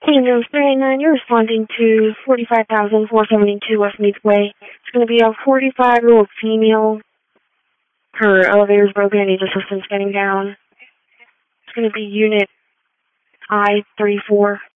Angels 389, you're responding to 45,472 West Meads Way. It's going to be a 45-year-old female. Her elevator's broken, needs assistance getting down. It's going to be unit I-34.